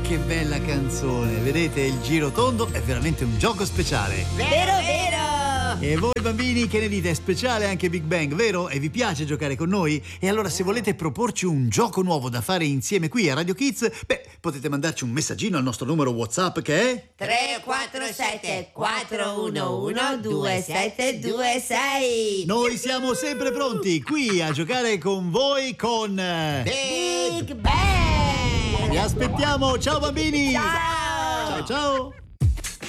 che bella canzone! Vedete, il giro tondo è veramente un gioco speciale. Vero, vero! E voi bambini che ne dite? È speciale anche Big Bang, vero? E vi piace giocare con noi? E allora se volete proporci un gioco nuovo da fare insieme qui a Radio Kids, potete mandarci un messaggino al nostro numero WhatsApp che è 347 411 2726. Noi siamo sempre pronti qui a giocare con voi con Big Bang! Vi aspettiamo, ciao bambini! Ciao! Ciao ciao!